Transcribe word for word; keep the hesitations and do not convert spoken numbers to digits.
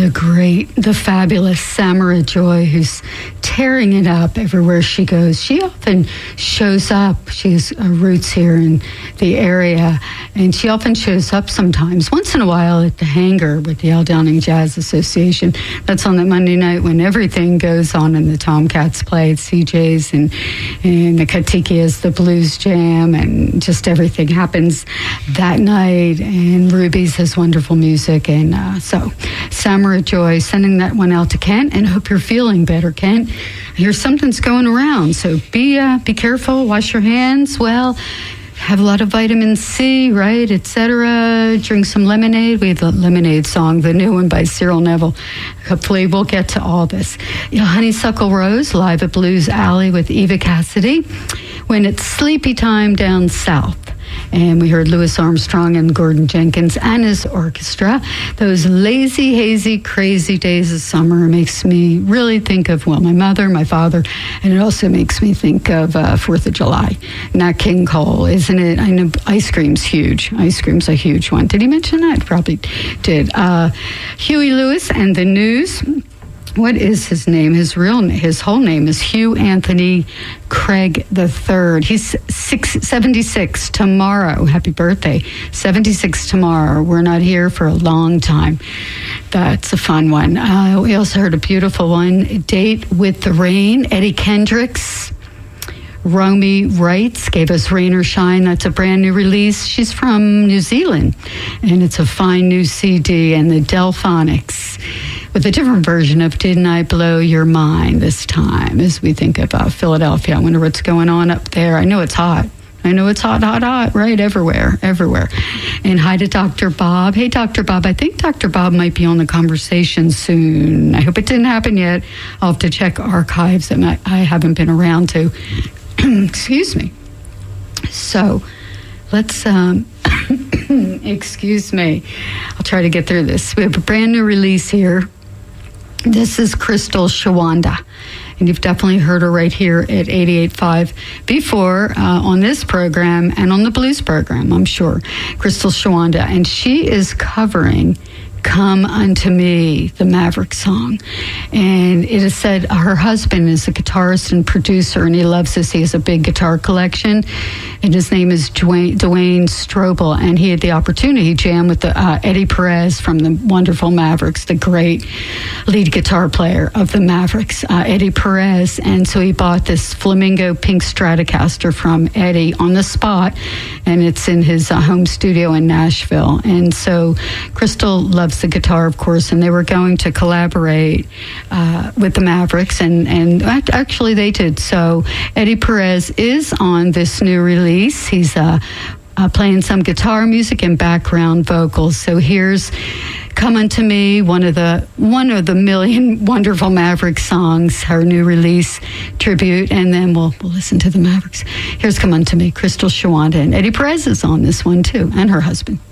the great, the fabulous Samara Joy, who's tearing it up everywhere she goes. She often shows up. She has uh, roots here in the area, and she often shows up sometimes, once in a while, at the Hangar with the Al Downing Jazz Association. That's on that Monday night when everything goes on and the Tomcats play at C J's, and, and the Katikias, the Blues Jam, and just everything happens that night. And Ruby's has wonderful music, and uh, so Samara Joy, sending that one out to Kent, and hope you're feeling better, Kent. I hear something's going around, so be uh, be careful, wash your hands well, have a lot of vitamin C, right, et cetera. Drink some lemonade. We have the Lemonade song, the new one by Cyril Neville. Hopefully we'll get to all this. You know, Honeysuckle Rose, live at Blues Alley with Eva Cassidy. When it's sleepy time down south. And we heard Louis Armstrong and Gordon Jenkins and his orchestra. Those lazy, hazy, crazy days of summer makes me really think of, well, my mother, my father, and it also makes me think of uh, fourth of July. Nat King Cole, isn't it? I know ice cream's huge. Ice cream's a huge one. Did he mention that? Probably did. Uh, Huey Lewis and the News. What is his name? His real name, his whole name is Hugh Anthony Craig the Third. He's six, seventy-six tomorrow. Happy birthday. seventy-six tomorrow. We're not here for a long time. That's a fun one. Uh, we also heard a beautiful one, Date with the Rain. Eddie Kendricks. Romy Wrights gave us Rain or Shine. That's a brand new release. She's from New Zealand, and it's a fine new C D. And the Delphonics with a different version of Didn't I Blow Your Mind this time, as we think about Philadelphia. I wonder what's going on up there. I know it's hot. I know it's hot, hot, hot, right? Everywhere, everywhere. And hi to Doctor Bob. Hey, Doctor Bob. I think Doctor Bob might be on the conversation soon. I hope it didn't happen yet. I'll have to check archives that I, I haven't been around to. Excuse me. So let's, um, excuse me. I'll try to get through this. We have a brand new release here. This is Crystal Shawanda. And you've definitely heard her right here at eighty-eight point five before uh, on this program and on the blues program, I'm sure. Crystal Shawanda. And she is covering Come Unto Me, the Maverick song. And it is said her husband is a guitarist and producer, and he loves this. He has a big guitar collection, and his name is Dwayne, Dwayne Strobel, and he had the opportunity to jam with the, uh, Eddie Perez from the wonderful Mavericks, the great lead guitar player of the Mavericks, uh, Eddie Perez. And so he bought this flamingo pink Stratocaster from Eddie on the spot, and it's in his uh, home studio in Nashville. And so Crystal loves the guitar, of course, and they were going to collaborate uh, with the Mavericks, and, and actually they did. So Eddie Perez is on this new release. He's uh, uh, playing some guitar music and background vocals. So here's Come Unto Me, one of the one of the million wonderful Maverick songs, her new release tribute, and then we'll we'll listen to the Mavericks. Here's Come Unto Me, Crystal Shawanda, and Eddie Perez is on this one too, and her husband.